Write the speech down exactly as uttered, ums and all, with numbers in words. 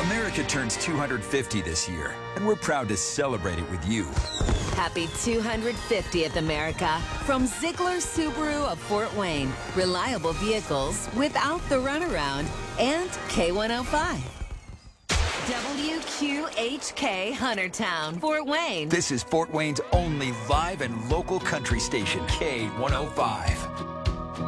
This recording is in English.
America turns two hundred fifty this year, and we're proud to celebrate it with you. Happy two hundred fiftieth, America. From Ziegler Subaru of Fort Wayne. Reliable vehicles without the runaround. And K one oh five. W Q H K Huntertown, Fort Wayne. This is Fort Wayne's only live and local country station, K one oh five.